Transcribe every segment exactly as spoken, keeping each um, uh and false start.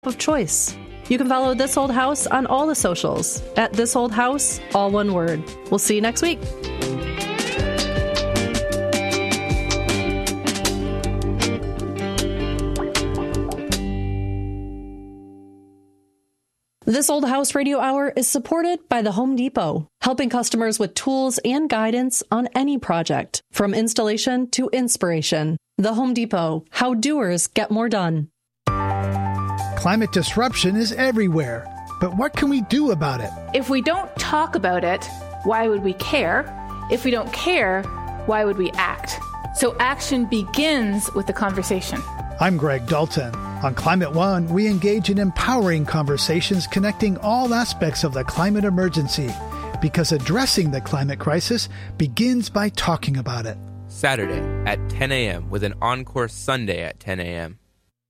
of choice. You can follow This Old House on all the socials at This Old House, all one word. We'll see you next week. This Old House Radio Hour is supported by the Home Depot, helping customers with tools and guidance on any project, from installation to inspiration. The Home Depot, how doers get more done. Climate disruption is everywhere, but what can we do about it? If we don't talk about it, why would we care? If we don't care, why would we act? So action begins with the conversation. I'm Greg Dalton. On Climate One, we engage in empowering conversations connecting all aspects of the climate emergency, because addressing the climate crisis begins by talking about it. Saturday at ten a.m. with an encore Sunday at ten a.m.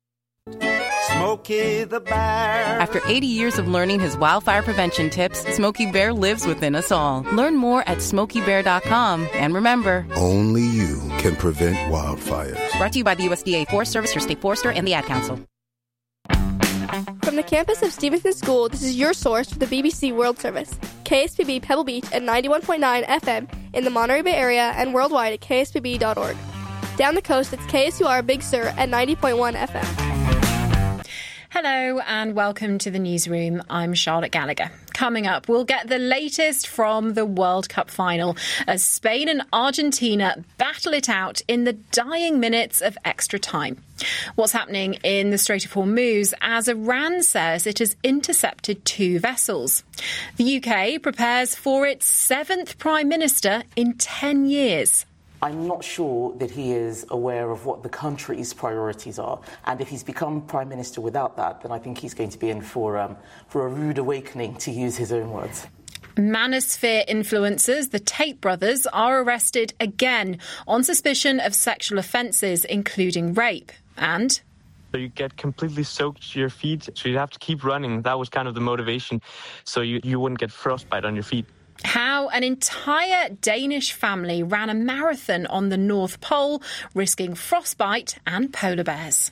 Smokey the Bear. After eighty years of learning his wildfire prevention tips, Smokey Bear lives within us all. Learn more at smokey bear dot com. And remember, only you can prevent wildfires. Brought to you by the U S D A Forest Service, your state forester, and the Ad Council. From the campus of Stevenson School, this is your source for the B B C World Service. K S P B Pebble Beach at ninety-one point nine F M in the Monterey Bay area and worldwide at k s p b dot org. Down the coast, it's K S U R Big Sur at ninety point one F M. Hello and welcome to the newsroom. I'm Charlotte Gallagher. Coming up, we'll get the latest from the World Cup final as Spain and Argentina battle it out in the dying minutes of extra time. What's happening in the Strait of Hormuz as Iran says it has intercepted two vessels. The U K prepares for its seventh Prime Minister in ten years. I'm not sure that he is aware of what the country's priorities are. And if he's become Prime Minister without that, then I think he's going to be in for, um, for a rude awakening, to use his own words. Manosphere influencers, the Tate brothers, are arrested again on suspicion of sexual offences, including rape. And So you get completely soaked to your feet, so you have to keep running. That was kind of the motivation, so you, you wouldn't get frostbite on your feet. How an entire Danish family ran a marathon on the North Pole, risking frostbite and polar bears.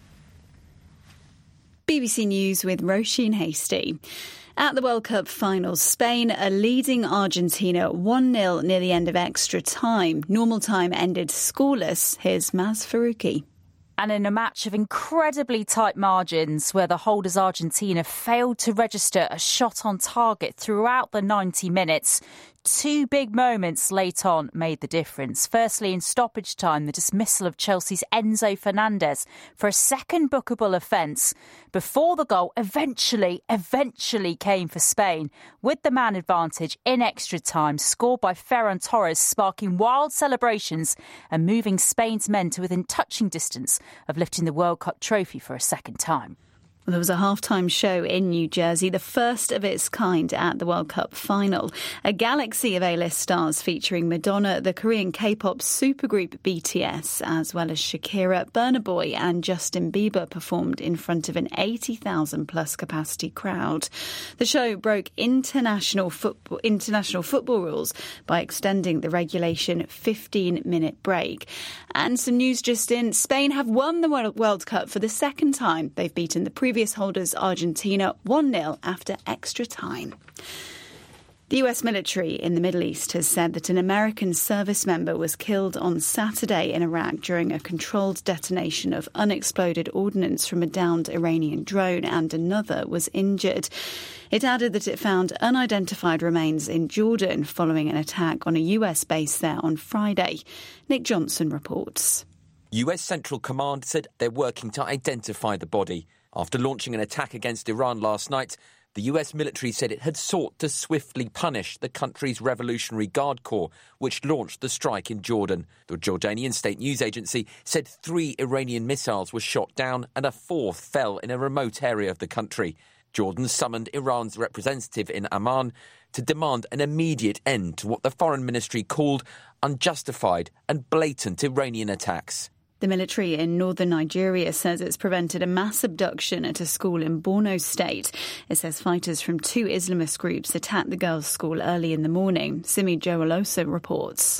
B B C News with Roisin Hasty. At the World Cup finals, Spain are leading Argentina one nil near the end of extra time. Normal time ended scoreless. Here's Maz Faruqi. And in a match of incredibly tight margins where the holders Argentina failed to register a shot on target throughout the ninety minutes, two big moments late on made the difference. Firstly, in stoppage time, the dismissal of Chelsea's Enzo Fernandez for a second bookable offence before the goal eventually, eventually came for Spain, with the man advantage in extra time, scored by Ferran Torres, sparking wild celebrations and moving Spain's men to within touching distance of lifting the World Cup trophy for a second time. There was a halftime show in New Jersey, the first of its kind at the World Cup final. A galaxy of A-list stars featuring Madonna, the Korean K-pop supergroup B T S, as well as Shakira, Burna Boy and Justin Bieber performed in front of an eighty thousand plus capacity crowd. The show broke international football, international football rules by extending the regulation fifteen minute break. And some news just in, Spain have won the World Cup for the second time. They've beaten the previous Previous holders Argentina one nil after extra time. The U S military in the Middle East has said that an American service member was killed on Saturday in Iraq during a controlled detonation of unexploded ordnance from a downed Iranian drone, and another was injured. It added that it found unidentified remains in Jordan following an attack on a U S base there on Friday. Nick Johnson reports. U S Central Command said they're working to identify the body. After launching an attack against Iran last night, the U S military said it had sought to swiftly punish the country's Revolutionary Guard Corps, which launched the strike in Jordan. The Jordanian state news agency said three Iranian missiles were shot down and a fourth fell in a remote area of the country. Jordan summoned Iran's representative in Amman to demand an immediate end to what the foreign ministry called unjustified and blatant Iranian attacks. The military in northern Nigeria says it's prevented a mass abduction at a school in Borno State. It says fighters from two Islamist groups attacked the girls' school early in the morning. Simi Joaloso reports.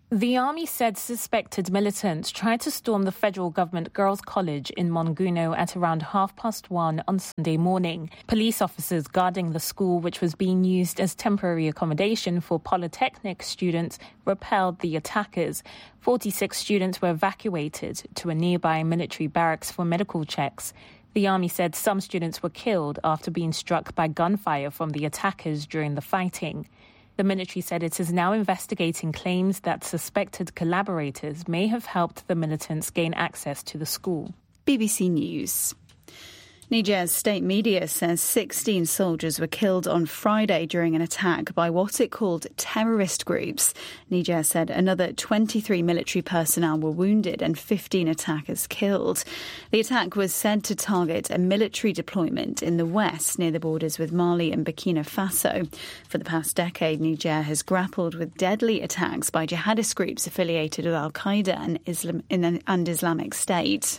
The army said suspected militants tried to storm the federal government girls' college in Monguno at around half past one on Sunday morning. Police officers guarding the school, which was being used as temporary accommodation for polytechnic students, repelled the attackers. forty-six students were evacuated to a nearby military barracks for medical checks. The army said some students were killed after being struck by gunfire from the attackers during the fighting. The military said it is now investigating claims that suspected collaborators may have helped the militants gain access to the school. B B C News. Niger's state media says sixteen soldiers were killed on Friday during an attack by what it called terrorist groups. Niger said another twenty-three military personnel were wounded and fifteen attackers killed. The attack was said to target a military deployment in the west near the borders with Mali and Burkina Faso. For the past decade, Niger has grappled with deadly attacks by jihadist groups affiliated with Al-Qaeda and, Islam- and Islamic State.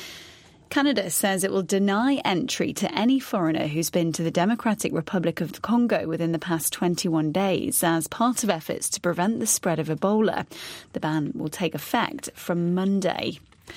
Canada says it will deny entry to any foreigner who's been to the Democratic Republic of the Congo within the past twenty-one days as part of efforts to prevent the spread of Ebola. The ban will take effect from Monday.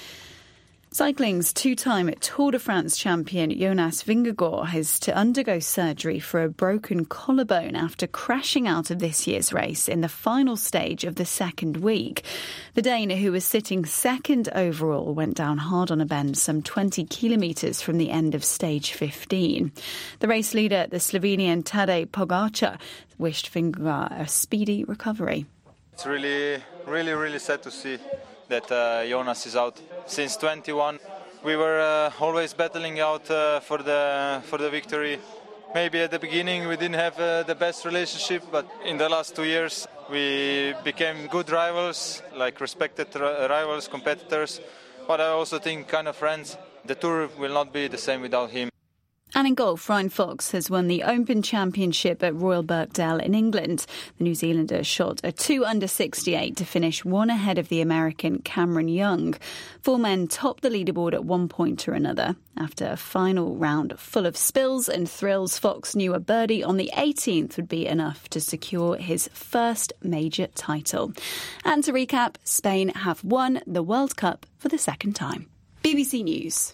Cycling's two-time Tour de France champion Jonas Vingegaard has to undergo surgery for a broken collarbone after crashing out of this year's race in the final stage of the second week. The Dane, who was sitting second overall, went down hard on a bend some twenty kilometres from the end of stage fifteen. The race leader, the Slovenian Tadej Pogačar, wished Vingegaard a speedy recovery. It's really, really, really sad to see that uh, Jonas is out. Since twenty-one, we were uh, always battling out uh, for the for the victory. Maybe at the beginning we didn't have uh, the best relationship, but in the last two years we became good rivals, like respected r- rivals, competitors, but I also think kind of friends. The Tour will not be the same without him. And in golf, Ryan Fox has won the Open Championship at Royal Birkdale in England. The New Zealander shot a two under sixty-eight to finish one ahead of the American Cameron Young. Four men topped the leaderboard at one point or another. After a final round full of spills and thrills, Fox knew a birdie on the eighteenth would be enough to secure his first major title. And to recap, Spain have won the World Cup for the second time. B B C News.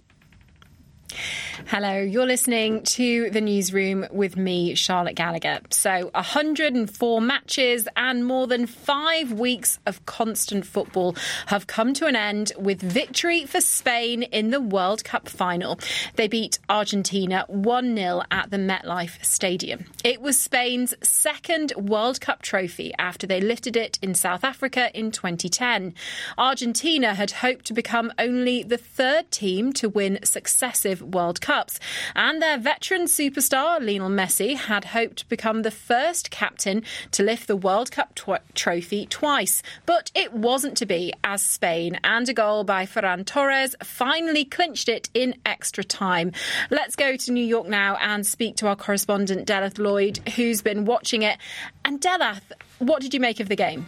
Hello, you're listening to The Newsroom with me, Charlotte Gallagher. So one hundred four matches and more than five weeks of constant football have come to an end with victory for Spain in the World Cup final. They beat Argentina one nil at the MetLife Stadium. It was Spain's second World Cup trophy after they lifted it in South Africa in twenty ten. Argentina had hoped to become only the third team to win successive World Cups, and their veteran superstar Lionel Messi had hoped to become the first captain to lift the World Cup tw- trophy twice. But it wasn't to be, as Spain and a goal by Ferran Torres finally clinched it in extra time. Let's go to New York now and speak to our correspondent Delath Lloyd, who's been watching it. And Delath, what did you make of the game?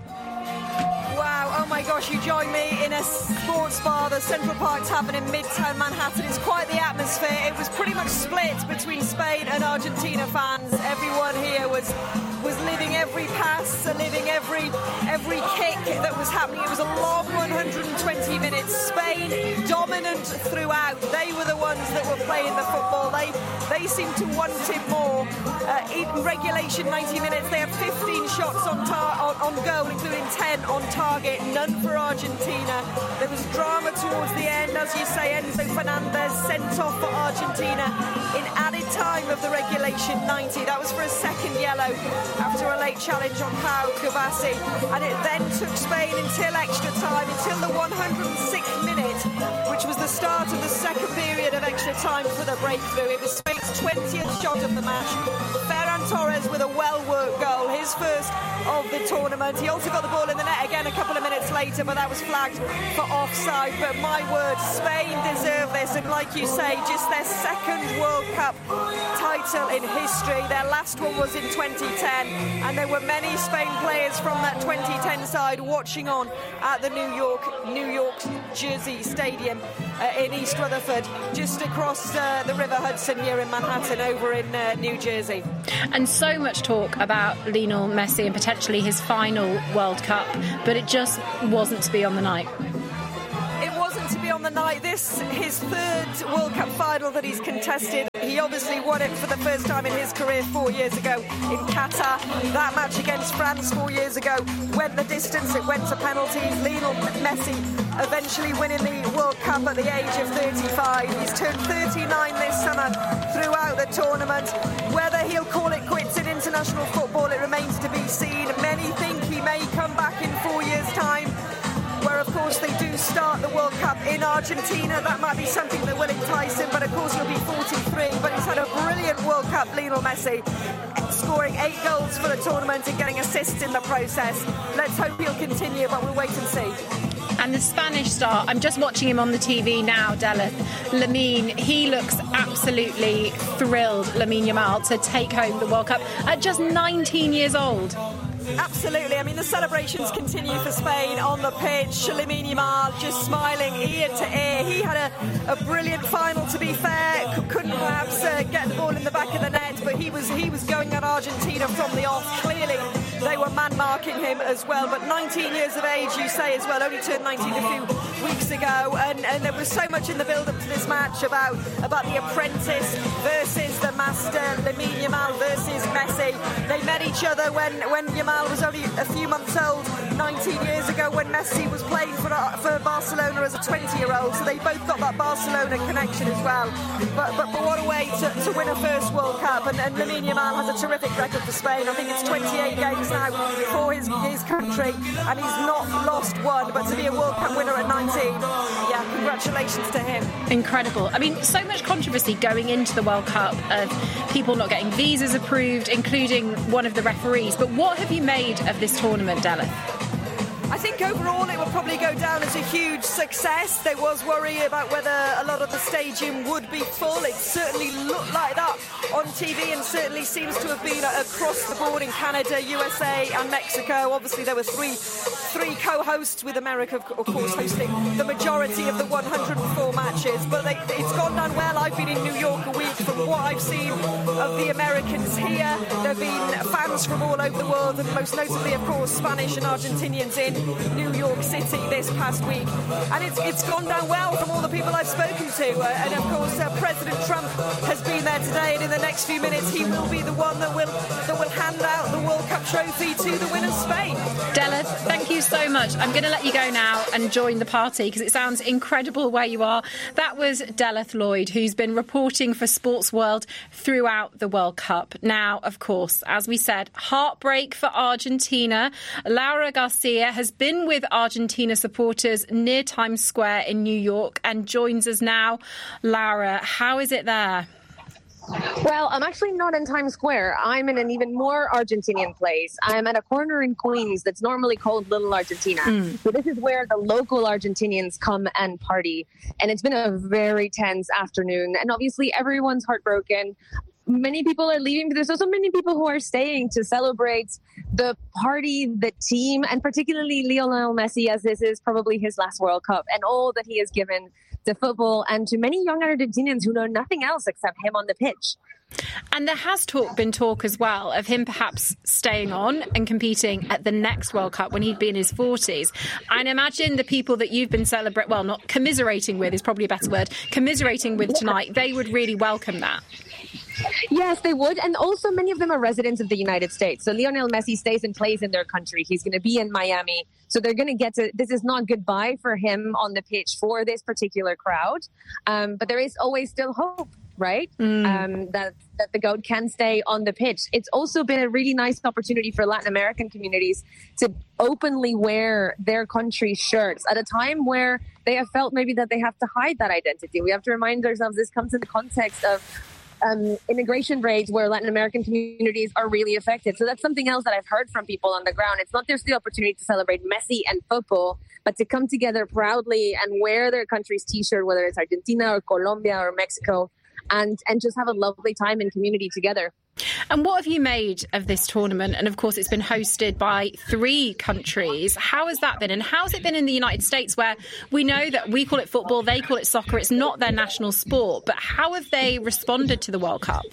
Wow, oh my gosh, you join me in a sports bar, the Central Park Tavern in Midtown Manhattan. It's quite the atmosphere. It was pretty much split between Spain and Argentina fans. Everyone here was was living every pass, living every every kick that was happening. It was a long one hundred twenty minutes. Spain dominant throughout. They were the ones that were playing the football. They they seemed to want it more. Uh, in regulation ninety minutes, they had fifteen shots on, tar- on, on goal, including ten on target. None for Argentina. There was drama towards the end, as you say. Enzo Fernandez sent off for Argentina in added time of the regulation ninety. That was for a second yellow after a late challenge on Pau Kubasi. And it then took Spain until extra time, until the one hundred sixth minute, which was the start of the second period of extra time for the breakthrough. It was Spain's twentieth shot of the match. Ferran Torres with a well-worked goal, his first of the tournament. He also got the ball in the net again a couple of minutes later, but that was flagged for offside. But my word, Spain deserve this, and like you say, just their second World Cup title in history. Their last one was in twenty ten, and there were many Spain players from that twenty ten side watching on at the New York New York Jersey Stadium uh, in East Rutherford. just across uh, the River Hudson here in Manhattan, over in uh, New Jersey. And so much talk about Lionel Messi and potentially his final World Cup, but it just wasn't to be on the night. It wasn't to be on the night. This, his third World Cup final that he's contested. He obviously won it for the first time in his career four years ago in Qatar. That match against France four years ago went the distance. It went to penalties. Lionel Messi eventually winning the World Cup at the age of thirty-five. He's turned thirty-nine this summer throughout the tournament. Whether he'll call it quits in international football, it remains to be seen. Many think he may come back in four years' time, where of course they do start the World Cup in Argentina. That might be something that will entice him, but of course he'll be forty-three. But he's had a brilliant World Cup, Lionel Messi, scoring eight goals for the tournament and getting assists in the process. Let's hope he'll continue, but we'll wait and see. And the Spanish star, I'm just watching him on the T V now, Delith, Lamine, he looks absolutely thrilled, Lamine Yamal, to take home the World Cup at just nineteen years old. Absolutely. I mean, the celebrations continue for Spain on the pitch. Lamine Yamal just smiling ear to ear. He had a, a brilliant final, to be fair. C- couldn't perhaps uh, get the ball in the back of the net, but he was he was going at Argentina from the off. Clearly, they were man-marking him as well. But nineteen years of age, you say as well, only turned nineteen a few weeks ago. And, and there was so much in the build-up to this match about, about the apprentice versus the master, Lamine Yamal versus Messi. They met each other when, when Yamal was only a few months old nineteen years ago, when Messi was playing for for Barcelona as a twenty-year-old. So they both got that Barcelona connection as well. But but, but what a way to, to win a first World Cup. And, and Lamine Yamal has a terrific record for Spain. I think it's twenty-eight games now for his, his country, and he's not lost one. But to be a World Cup winner at nineteen, yeah, congratulations to him. Incredible. I mean, so much controversy going into the World Cup of people not getting visas approved, including one of the referees. But what have you made of this tournament, Della? I think overall it will probably go down as a huge success. There was worry about whether a lot of the stadium would be full. It certainly looked like that on T V, and certainly seems to have been across the board in Canada, U S A and Mexico. Obviously there were three three co-hosts, with America of course hosting the majority of the one hundred four matches. But they, it's gone down well. I've been in New York a week. From what I've seen of the Americans here, there have been fans from all over the world, and most notably of course Spanish and Argentinians in New York City this past week, and it's it's gone down well from all the people I've spoken to. Uh, and of course, uh, President Trump has been there today, and in the next few minutes, he will be the one that will that will hand out the World Cup trophy to the winner, Spain. Della, thank you so much. I'm going to let you go now and join the party because it sounds incredible where you are. That was Della Lloyd, who's been reporting for Sports World throughout the World Cup. Now, of course, as we said, heartbreak for Argentina. Laura Garcia has been with Argentina supporters near Times Square in New York and joins us now. Laura, how is it there? Well, I'm actually not in Times Square. I'm in an even more Argentinian place. I'm at a corner in Queens that's normally called Little Argentina. Mm. So this is where the local Argentinians come and party. And it's been a very tense afternoon. And obviously everyone's heartbroken. Many people are leaving, but there's also many people who are staying to celebrate the party, the team, and particularly Lionel Messi, as this is probably his last World Cup, and all that he has given to football and to many young Argentinians who know nothing else except him on the pitch. And there has talk, been talk as well of him perhaps staying on and competing at the next World Cup when he'd be in his forties. And imagine the people that you've been celebrating, well, not commiserating with is probably a better word, commiserating with tonight, they would really welcome that. Yes, they would. And also many of them are residents of the United States. So Lionel Messi stays and plays in their country. He's going to be in Miami. So they're going to get to, this is not goodbye for him on the pitch for this particular crowd. Um, but there is always still hope, right? Mm. Um, that, that the GOAT can stay on the pitch. It's also been a really nice opportunity for Latin American communities to openly wear their country's shirts at a time where they have felt maybe that they have to hide that identity. We have to remind ourselves this comes in the context of Um, immigration raids where Latin American communities are really affected. So that's something else that I've heard from people on the ground. It's not just the opportunity to celebrate Messi and football, but to come together proudly and wear their country's T-shirt, whether it's Argentina or Colombia or Mexico, and, and just have a lovely time in community together. And what have you made of this tournament? And of course, it's been hosted by three countries. How has that been? And how's it been in the United States, where we know that we call it football, they call it soccer, it's not their national sport. But how have they responded to the World Cup?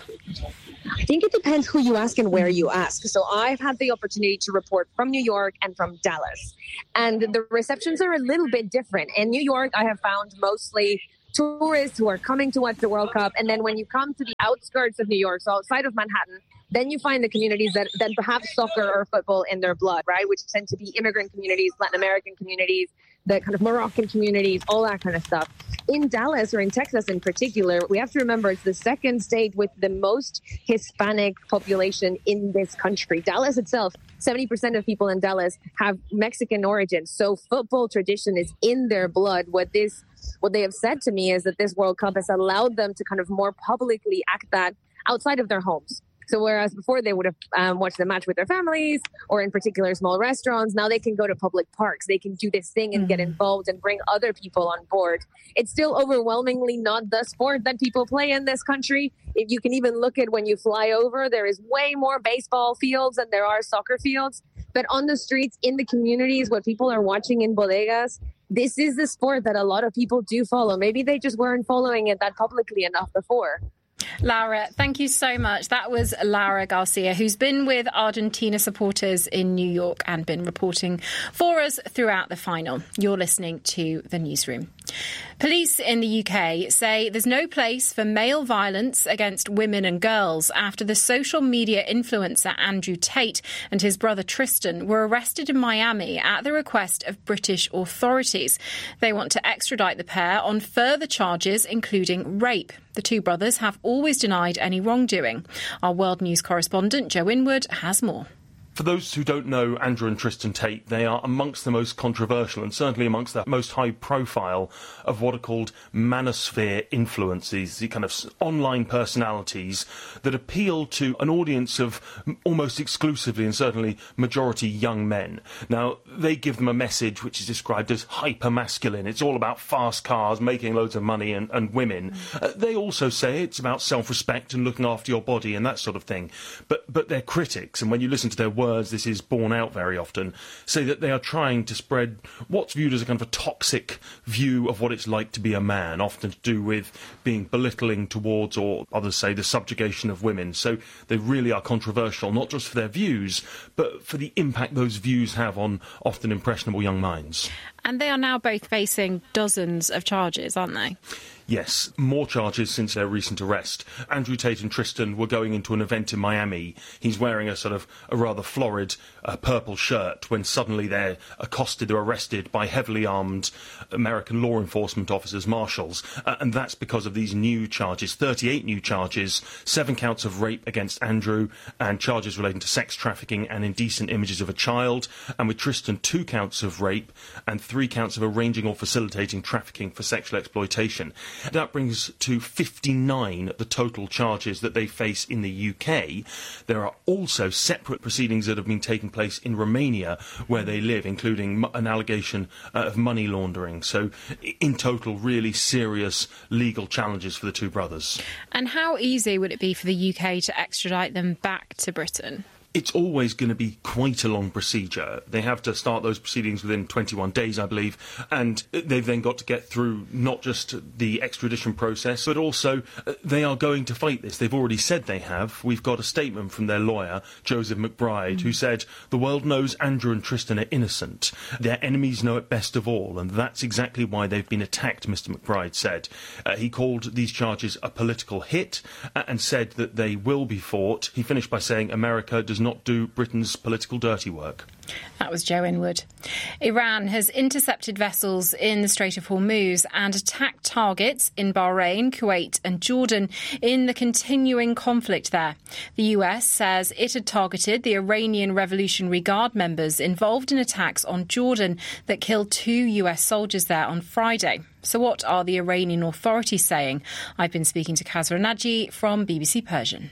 I think it depends who you ask and where you ask. So I've had the opportunity to report from New York and from Dallas. And the receptions are a little bit different. In New York, I have found mostly tourists who are coming to watch the World Cup. And then when you come to the outskirts of New York, so outside of Manhattan, then you find the communities that then perhaps soccer or football in their blood, right? Which tend to be immigrant communities, Latin American communities, the kind of Moroccan communities, all that kind of stuff. In Dallas, or in Texas in particular, we have to remember it's the second state with the most Hispanic population in this country. Dallas itself, seventy percent of people in Dallas have Mexican origin. So football tradition is in their blood. What this, what they have said to me is that this World Cup has allowed them to kind of more publicly act that outside of their homes. So whereas before they would have um, watched the match with their families or in particular small restaurants, now they can go to public parks. They can do this thing and mm-hmm. get involved and bring other people on board. It's still overwhelmingly not the sport that people play in this country. If you can even look at when you fly over, there is way more baseball fields than there are soccer fields. But on the streets, in the communities, what people are watching in bodegas, this is the sport that a lot of people do follow. Maybe they just weren't following it that publicly enough before. Laura, thank you so much. That was Laura Garcia, who's been with Argentina supporters in New York and been reporting for us throughout the final. You're listening to The Newsroom. Police in the U K say there's no place for male violence against women and girls after the social media influencer Andrew Tate and his brother Tristan were arrested in Miami at the request of British authorities. They want to extradite the pair on further charges, including rape. The two brothers have always denied any wrongdoing. Our World News correspondent Joe Inwood has more. For those who don't know Andrew and Tristan Tate, they are amongst the most controversial and certainly amongst the most high profile of what are called manosphere influences, the kind of online personalities that appeal to an audience of almost exclusively and certainly majority young men. Now, they give them a message which is described as hyper-masculine. It's all about fast cars, making loads of money and, and women. Mm. Uh, they also say it's about self-respect and looking after your body and that sort of thing. But, but they're critics, and when you listen to their words, this is borne out very often, say that they are trying to spread what's viewed as a kind of a toxic view of what it's like to be a man, often to do with being belittling towards, or others say, the subjugation of women. So they really are controversial, not just for their views, but for the impact those views have on often impressionable young minds. And they are now both facing dozens of charges, aren't they? Yes, more charges since their recent arrest. Andrew Tate and Tristan were going into an event in Miami. He's wearing a sort of a rather florid uh, purple shirt when suddenly they're accosted or arrested by heavily armed American law enforcement officers, marshals. Uh, and that's because of these new charges, thirty-eight new charges, seven counts of rape against Andrew and charges relating to sex trafficking and indecent images of a child. And with Tristan, two counts of rape and three counts of arranging or facilitating trafficking for sexual exploitation. That brings to fifty-nine the total charges that they face in the U K. There are also separate proceedings that have been taking place in Romania, where they live, including an allegation uh, of money laundering. So, in total, really serious legal challenges for the two brothers. And how easy would it be for the U K to extradite them back to Britain? It's always going to be quite a long procedure. They have to start those proceedings within twenty-one days, I believe, and they've then got to get through not just the extradition process, but also uh, they are going to fight this. They've already said they have. We've got a statement from their lawyer, Joseph McBride, mm. who said, "The world knows Andrew and Tristan are innocent. Their enemies know it best of all, and that's exactly why they've been attacked," Mister McBride said. Uh, he called these charges a political hit uh, and said that they will be fought. He finished by saying America does not do Britain's political dirty work. That was Joe Inwood. Iran has intercepted vessels in the Strait of Hormuz and attacked targets in Bahrain, Kuwait and Jordan in the continuing conflict there. The U S says it had targeted the Iranian Revolutionary Guard members involved in attacks on Jordan that killed two U S soldiers there on Friday. So what are the Iranian authorities saying? I've been speaking to Kazra Naji from B B C Persian.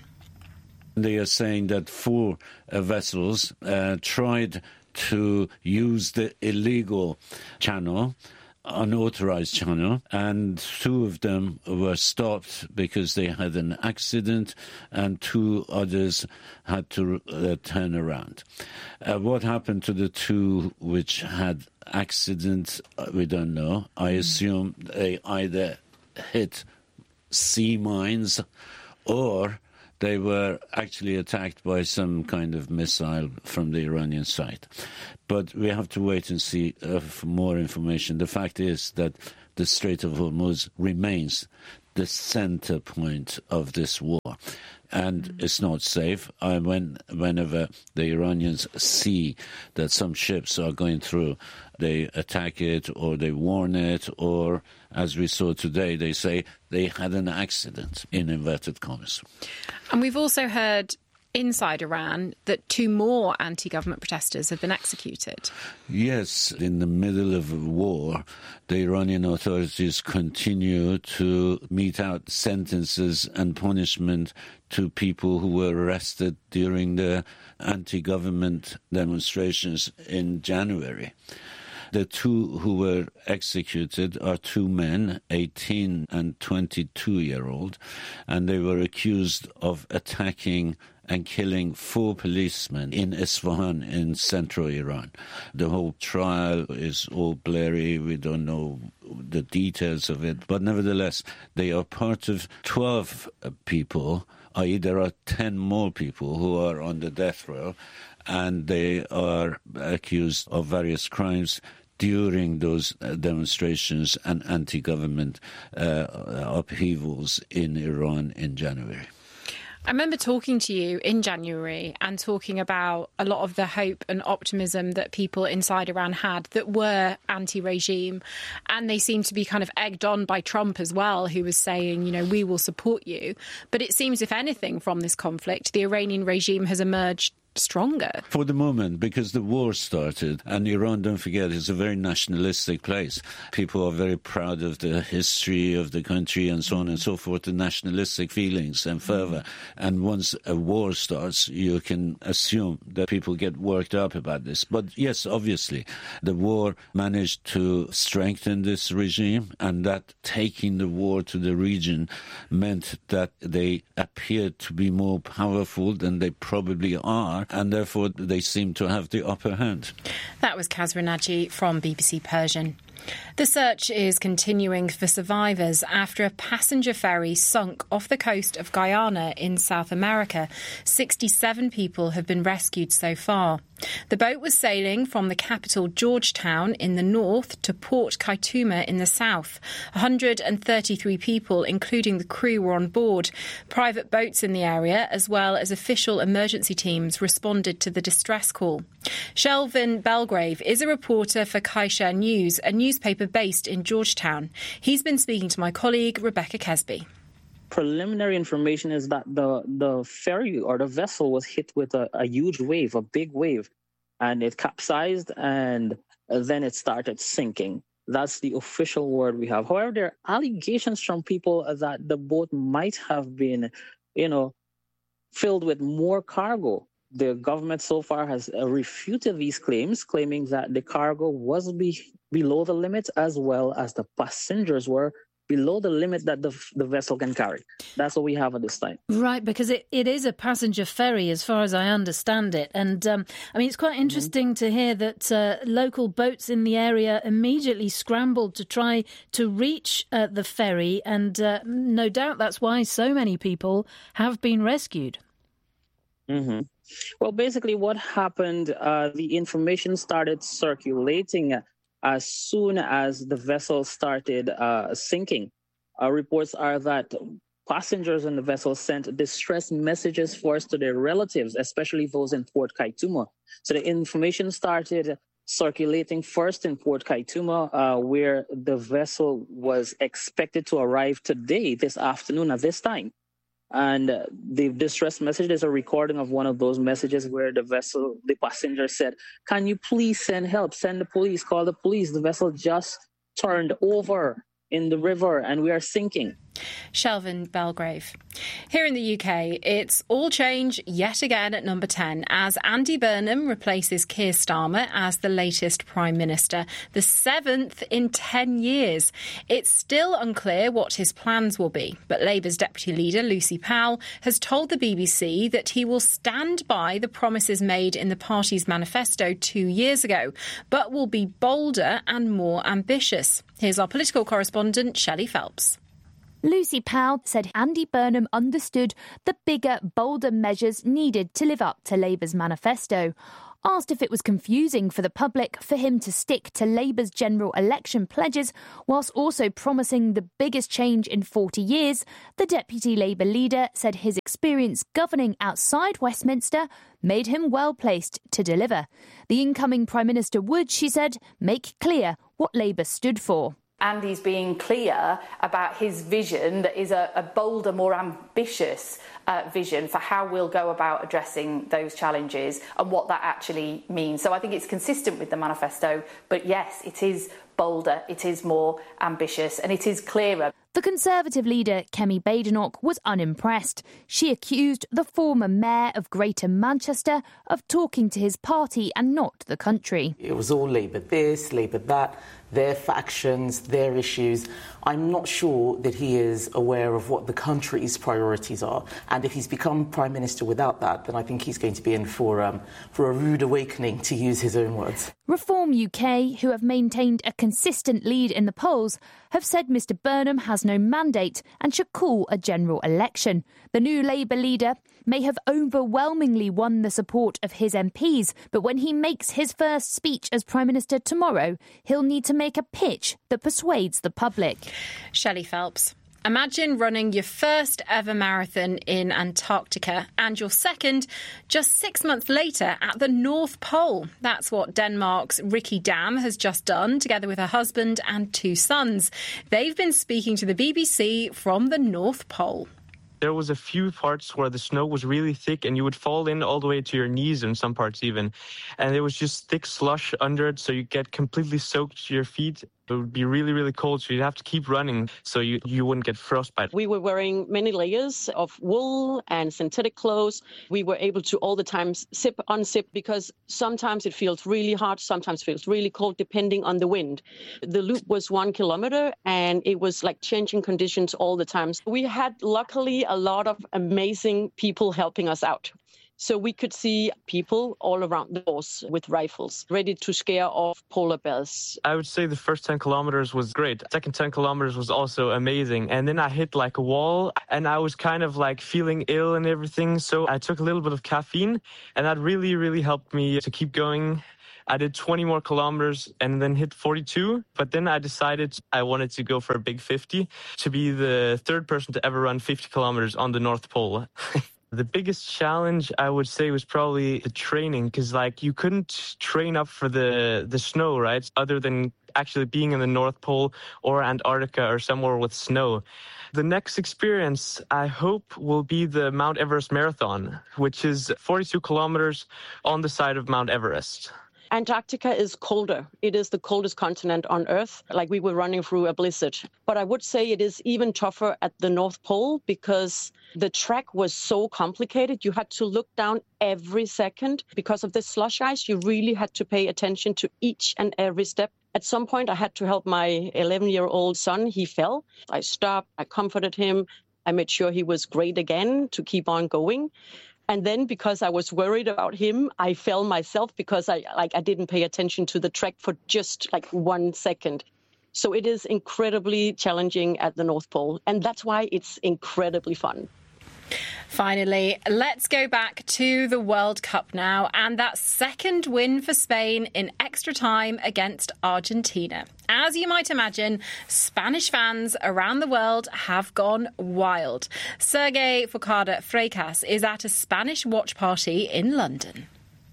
They are saying that four uh, vessels uh, tried to use the illegal channel unauthorized channel, and two of them were stopped because they had an accident, and two others had to uh, turn around. Uh, what happened to the two which had accidents, we don't know. I assume they either hit sea mines or they were actually attacked by some kind of missile from the Iranian side. But we have to wait and see uh, for more information. The fact is that the Strait of Hormuz remains the center point of this war. And it's not safe. I, when, whenever the Iranians see that some ships are going through, they attack it or they warn it, or, as we saw today, they say they had an accident, in inverted commas. And we've also heard inside Iran that two more anti-government protesters have been executed. Yes, in the middle of a war, the Iranian authorities continue to mete out sentences and punishment to people who were arrested during the anti-government demonstrations in January. The two who were executed are two men, eighteen and twenty-two-year-old, and they were accused of attacking and killing four policemen in Isfahan in central Iran. The whole trial is all blurry. We don't know the details of it. But nevertheless, they are part of twelve people, that is there are ten more people who are on the death row, and they are accused of various crimes during those uh, demonstrations and anti-government uh, upheavals in Iran in January. I remember talking to you in January and talking about a lot of the hope and optimism that people inside Iran had that were anti-regime. And they seemed to be kind of egged on by Trump as well, who was saying, you know, we will support you. But it seems, if anything, from this conflict, the Iranian regime has emerged stronger. For the moment, because the war started, and Iran, don't forget, is a very nationalistic place. People are very proud of the history of the country and so on and so forth, the nationalistic feelings and fervor. And once a war starts, you can assume that people get worked up about this. But yes, obviously, the war managed to strengthen this regime, and that taking the war to the region meant that they appeared to be more powerful than they probably are, and therefore they seem to have the upper hand. That was Kazra Naji from B B C Persian. The search is continuing for survivors after a passenger ferry sunk off the coast of Guyana in South America. sixty-seven people have been rescued so far. The boat was sailing from the capital Georgetown in the north to Port Kaituma in the south. one hundred thirty-three people, including the crew, were on board. Private boats in the area, as well as official emergency teams, responded to the distress call. Shelvin Belgrave is a reporter for Kaisha News, a newspaper based in Georgetown. He's been speaking to my colleague Rebecca Kesby. Preliminary information is that the, the ferry or the vessel was hit with a, a huge wave, a big wave, and it capsized and then it started sinking. That's the official word we have. However, there are allegations from people that the boat might have been, you know, filled with more cargo. The government so far has uh, refuted these claims, claiming that the cargo was be- below the limit as well as the passengers were below the limit that the, the vessel can carry. That's what we have at this time. Right, because it, it is a passenger ferry as far as I understand it. And, um, I mean, it's quite interesting mm-hmm. to hear that uh, local boats in the area immediately scrambled to try to reach uh, the ferry. And uh, no doubt that's why so many people have been rescued. Mm-hmm. Well, basically what happened, uh, the information started circulating as soon as the vessel started uh, sinking. Uh, reports are that passengers on the vessel sent distress messages first to their relatives, especially those in Port Kaituma. So the information started circulating first in Port Kaituma, uh, where the vessel was expected to arrive today, this afternoon at this time. And uh, the distress message is a recording of one of those messages where the vessel, the passenger said, "Can you please send help? Send the police, call the police. The vessel just turned over in the river and we are sinking." Shelvin Belgrave. Here in the U K, it's all change yet again at number ten as Andy Burnham replaces Keir Starmer as the latest Prime Minister, the seventh in ten years. It's still unclear what his plans will be, but Labour's Deputy Leader Lucy Powell has told the B B C that he will stand by the promises made in the party's manifesto two years ago, but will be bolder and more ambitious. Here's our political correspondent, Shelley Phelps. Lucy Powell said Andy Burnham understood the bigger, bolder measures needed to live up to Labour's manifesto. Asked if it was confusing for the public for him to stick to Labour's general election pledges whilst also promising the biggest change in forty years, the Deputy Labour leader said his experience governing outside Westminster made him well placed to deliver. The incoming Prime Minister would, she said, make clear what Labour stood for. Andy's being clear about his vision that is a, a bolder, more ambitious uh, vision for how we'll go about addressing those challenges and what that actually means. So I think it's consistent with the manifesto, but yes, it is bolder, it is more ambitious and it is clearer. The Conservative leader, Kemi Badenoch, was unimpressed. She accused the former mayor of Greater Manchester of talking to his party and not the country. It was all Labour this, Labour that, their factions, their issues. I'm not sure that he is aware of what the country's priorities are. And if he's become Prime Minister without that, then I think he's going to be in for, um, for a rude awakening, to use his own words. Reform U K, who have maintained a consistent lead in the polls, have said Mr Burnham has no mandate and should call a general election. The new Labour leader may have overwhelmingly won the support of his M Ps, but when he makes his first speech as Prime Minister tomorrow, he'll need to make a pitch that persuades the public. Shelley Phelps. Imagine running your first ever marathon in Antarctica and your second just six months later at the North Pole. That's what Denmark's Ricky Dam has just done, together with her husband and two sons. They've been speaking to the B B C from the North Pole. There was a few parts where the snow was really thick and you would fall in all the way to your knees in some parts even. And there was just thick slush under it, so you get completely soaked to your feet. It would be really, really cold, so you'd have to keep running so you, you wouldn't get frostbite. We were wearing many layers of wool and synthetic clothes. We were able to all the time zip, unzip, because sometimes it feels really hot, sometimes it feels really cold, depending on the wind. The loop was one kilometer and it was like changing conditions all the time. We had, luckily, a lot of amazing people helping us out. So we could see people all around the course with rifles, ready to scare off polar bears. I would say the first ten kilometers was great. Second ten kilometers was also amazing. And then I hit like a wall and I was kind of like feeling ill and everything. So I took a little bit of caffeine and that really, really helped me to keep going. I did twenty more kilometers and then hit forty-two. But then I decided I wanted to go for a big fifty to be the third person to ever run fifty kilometers on the North Pole. The biggest challenge, I would say, was probably the training, because like you couldn't train up for the, the snow, right? Other than actually being in the North Pole or Antarctica or somewhere with snow. The next experience, I hope, will be the Mount Everest Marathon, which is forty-two kilometers on the side of Mount Everest. Antarctica is colder. It is the coldest continent on Earth, like we were running through a blizzard. But I would say it is even tougher at the North Pole because the track was so complicated. You had to look down every second. Because of the slush ice, you really had to pay attention to each and every step. At some point, I had to help my eleven-year-old son. He fell. I stopped. I comforted him. I made sure he was great again to keep on going. And then because I was worried about him, I fell myself because I like I didn't pay attention to the track for just like one second. So it is incredibly challenging at the North Pole. And that's why it's incredibly fun. Finally, let's go back to the World Cup now and that second win for Spain in extra time against Argentina. As you might imagine, Spanish fans around the world have gone wild. Sergei Focada Freitas is at a Spanish watch party in London.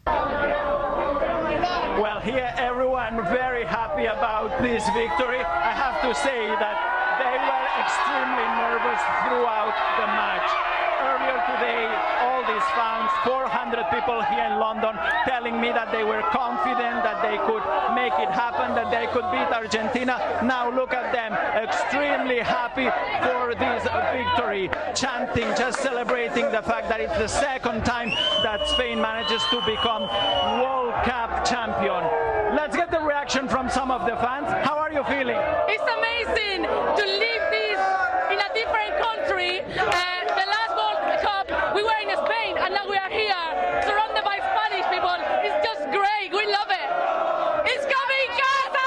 Well, here everyone very happy about this victory. I have to say that they were extremely nervous throughout the match. Earlier today, all these these fans, four hundred people here in London, telling me that they were confident that they could make it happen, that they could beat Argentina. Now look at them, extremely happy for this victory, chanting, just celebrating the fact that it's the second time that Spain manages to become World Cup champion. Let's get the reaction from some of the fans. How are you feeling? It's amazing to live this in a different country. Uh, the last World Cup, we were in Spain, and now we are here, surrounded by Spanish people. It's just great. We love it. It's coming, Casa!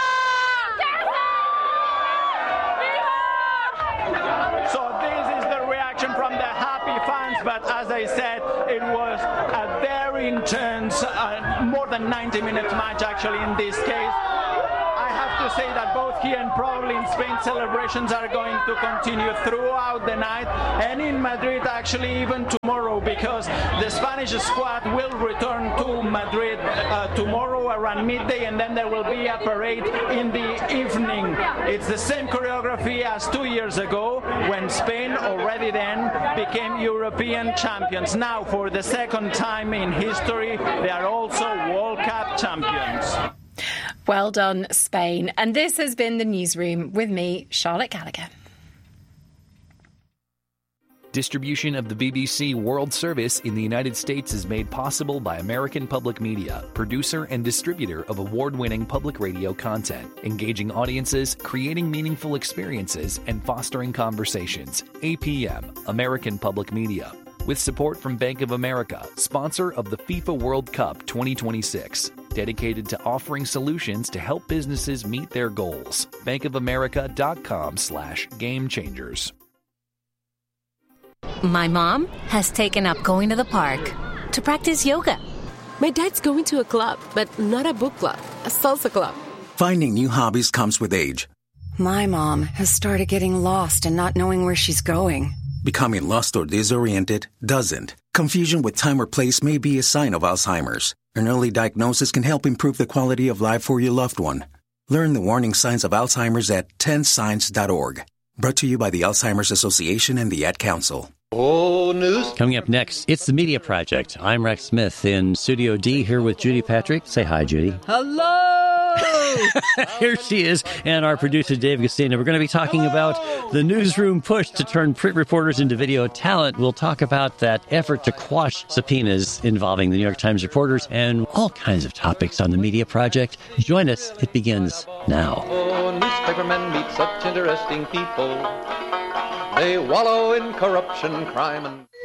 Casa! So this is the reaction from the happy fans, but as I said, it was a very intense, uh, more than ninety minute match actually in this case. I have to say that both here and probably in Spain, celebrations are going to continue throughout the night, and in Madrid actually even tomorrow, because the Spanish squad will return to Madrid uh, tomorrow around midday, and then there will be a parade in the evening. It's the same choreography as two years ago when Spain already then became European champions. Now for the second time in history they are also World Cup champions. Well done, Spain. And this has been the Newsroom with me, Charlotte Gallagher. Distribution of the B B C World Service in the United States is made possible by American Public Media, producer and distributor of award-winning public radio content, engaging audiences, creating meaningful experiences, and fostering conversations. A P M, American Public Media. With support from Bank of America, sponsor of the FIFA World Cup twenty twenty-six. Dedicated to offering solutions to help businesses meet their goals. bankofamerica.com slash game changers. My mom has taken up going to the park to practice yoga. My dad's going to a club, but not a book club, a salsa club. Finding new hobbies comes with age. My mom has started getting lost and not knowing where she's going. Becoming lost or disoriented doesn't. Confusion with time or place may be a sign of Alzheimer's. An early diagnosis can help improve the quality of life for your loved one. Learn the warning signs of Alzheimer's at ten signs dot org. Brought to you by the Alzheimer's Association and the Ad Council. Oh, news. Coming up next, it's the Media Project. I'm Rex Smith in Studio D here with Judy Patrick. Say hi, Judy. Hello! Here she is, and our producer, Dave Gustina. We're going to be talking Hello. about the newsroom push to turn print reporters into video talent. We'll talk about that effort to quash subpoenas involving the New York Times reporters and all kinds of topics on the Media Project. Join us. It begins now. Oh, newspapermen meet such interesting people. They wallow in corruption, crime, and...